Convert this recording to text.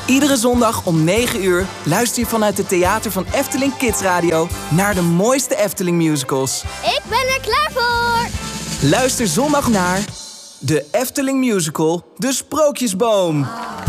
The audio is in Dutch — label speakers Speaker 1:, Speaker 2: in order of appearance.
Speaker 1: Iedere zondag om 9 uur luister je vanuit het theater van Efteling Kids Radio naar de mooiste Efteling musicals.
Speaker 2: Ik ben er klaar voor!
Speaker 1: Luister zondag naar de Efteling Musical, De Sprookjesboom.